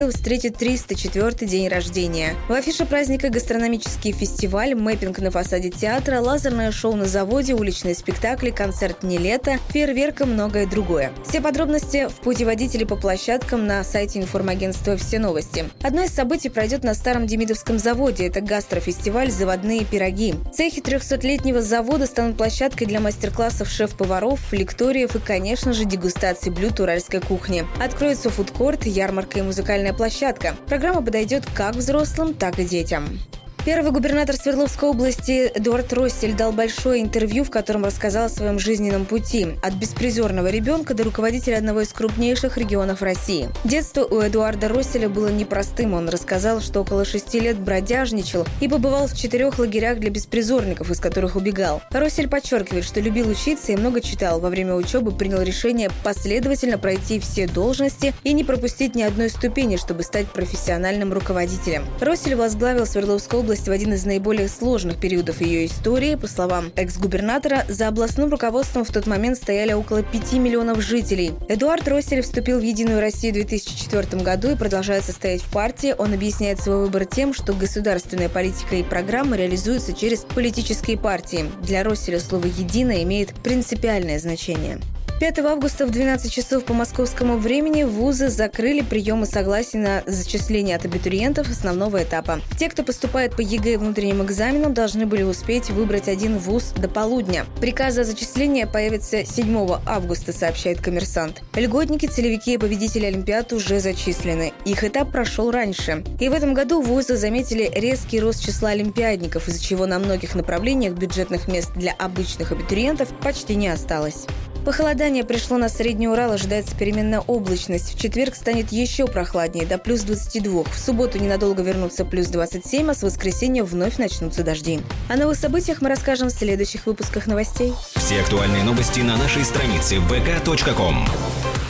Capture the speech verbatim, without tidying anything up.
встретит триста четвёртый день рождения. В афише праздника гастрономический фестиваль, мэппинг на фасаде театра, лазерное шоу на заводе, уличные спектакли, концерт «Не лето», фейерверк и многое другое. Все подробности в путеводителе по площадкам на сайте информагентства «Все новости». Одно из событий пройдет на старом Демидовском заводе. Это гастрофестиваль «Заводные пироги». Цехи трехсотлетнего завода станут площадкой для мастер-классов шеф-поваров, лекториев и, конечно же, дегустации блюд уральской кухни. Откроется фудкорт, ярмарка и музыкальная площадка. Программа подойдет как взрослым, так и детям. Первый губернатор Свердловской области Эдуард Россель дал большое интервью, в котором рассказал о своем жизненном пути. От беспризорного ребенка до руководителя одного из крупнейших регионов России. Детство у Эдуарда Росселя было непростым. Он рассказал, что около шести лет бродяжничал и побывал в четырех лагерях для беспризорников, из которых убегал. Россель подчеркивает, что любил учиться и много читал. Во время учебы принял решение последовательно пройти все должности и не пропустить ни одной ступени, чтобы стать профессиональным руководителем. Россель возглавил Свердловскую область в один из наиболее сложных периодов ее истории. По словам экс-губернатора, за областным руководством в тот момент стояли около пяти миллионов жителей. Эдуард Россель вступил в «Единую Россию» в две тысячи четвёртом году и продолжает состоять в партии. Он объясняет свой выбор тем, что государственная политика и программы реализуются через политические партии. Для Росселя слово «единое» имеет принципиальное значение. пятого августа в двенадцать часов по московскому времени вузы закрыли приемы согласий на зачисление от абитуриентов основного этапа. Те, кто поступает по ЕГЭ и внутренним экзаменам, должны были успеть выбрать один вуз до полудня. Приказы о зачислении появятся седьмого августа, сообщает «Коммерсант». Льготники, целевики и победители Олимпиад уже зачислены. Их этап прошел раньше. И в этом году вузы заметили резкий рост числа олимпиадников, из-за чего на многих направлениях бюджетных мест для обычных абитуриентов почти не осталось. Похолодание пришло на Средний Урал, ожидается переменная облачность. В четверг станет еще прохладнее, до плюс двадцати двух. В субботу ненадолго вернутся плюс двадцать семь, а с воскресенья вновь начнутся дожди. О новых событиях мы расскажем в следующих выпусках новостей. Все актуальные новости на нашей странице вэ ка точка ком.